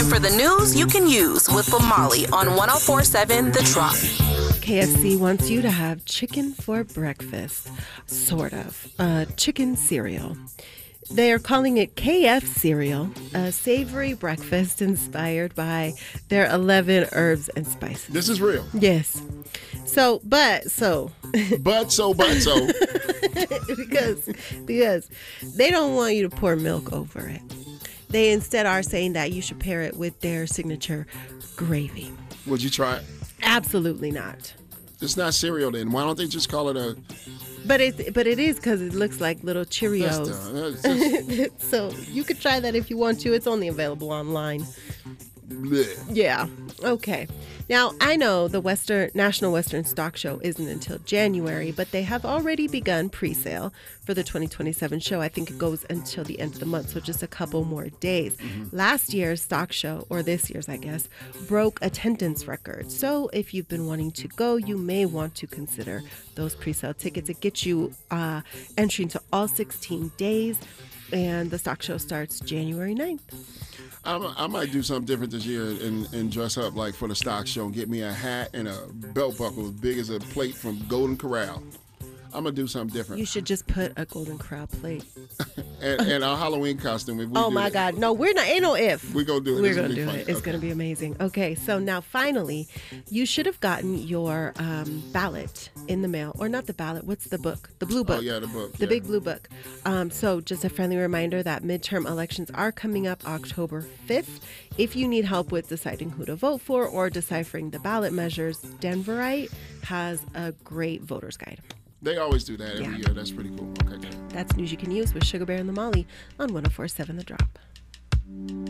time for the news you can use with Lamali on 104.7 The Drop. KFC wants you to have chicken for breakfast, sort of. Chicken cereal. They are calling it KF Cereal, a savory breakfast inspired by their 11 herbs and spices. This is real. Yes. But so. because they don't want you to pour milk over it. They instead are saying that you should pair it with their signature gravy. Would you try it? Absolutely not. It's not cereal then. Why don't they just call it a... But it is because it looks like little Cheerios. So you could try that if you want to. It's only available online. Blech. Yeah. Okay. Now, I know the National Western Stock Show isn't until January, but they have already begun pre-sale for the 2027 show. I think it goes until the end of the month, so just a couple more days. Mm-hmm. Last year's stock show, or this year's, I guess, broke attendance records. So if you've been wanting to go, you may want to consider those pre-sale tickets. It gets you entry into all 16 days, and the stock show starts January 9th. I might do something different this year and dress up like for the stock show and get me a hat and a belt buckle as big as a plate from Golden Corral. I'm going to do something different. You should just put a Golden Corral plate. and our Halloween costume. If we oh, my God. No, we're not. Ain't no if. We're going to do it. We're going to do it. It's going to be amazing. Okay, so now finally, you should have gotten your ballot in the mail. Or not the ballot. What's the book? The blue book. Oh, yeah, the book. The big blue book. So just a friendly reminder that midterm elections are coming up October 5th. If you need help with deciding who to vote for or deciphering the ballot measures, Denverite has a great voter's guide. They always do that every year. That's pretty cool. Okay. That's news you can use with Sugar Bear and Lamali on 104.7 The Drop.